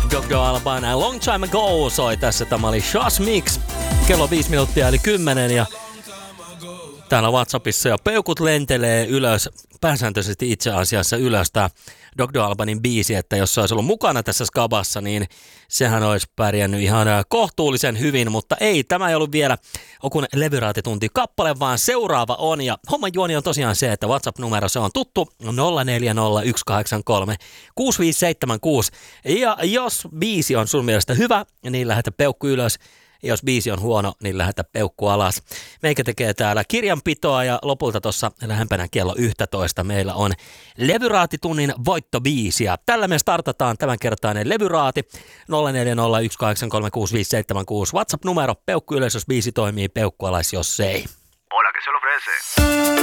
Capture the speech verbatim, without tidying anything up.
Dogdo Alban A Long Time Ago soi tässä. Tämä oli Shosh Mix. Kello viisi minuuttia eli kymmenen ja täällä WhatsAppissa ja peukut lentelee ylös. Pääsääntöisesti itse asiassa ylös tää Dogdo Albanin biisi, että jos se olisi ollut mukana tässä skabassa, niin sehän olisi pärjännyt ihan kohtuullisen hyvin, mutta ei, tämä ei ollut vielä Okun levyraatetunti kappale, vaan seuraava on, ja homman juoni on tosiaan se, että WhatsApp-numero se on tuttu nolla neljä nolla yksi kahdeksan kolme kuusi viisi seitsemän kuusi, ja jos biisi on sun mielestä hyvä, niin lähetä peukku ylös. Jos biisi on huono, niin lähetä peukku alas. Meikä tekee täällä kirjanpitoa ja lopulta tuossa lähempänä kello yksitoista meillä on levyraatitunnin voittobiisi. Ja tällä me startataan tämänkertainen levyraati nolla neljä nolla yksi kahdeksan kolme kuusi viisi seitsemän kuusi. WhatsApp-numero, peukku ylös, jos biisi toimii, peukku alas, jos ei. Hola, ¿qué se le ofrece?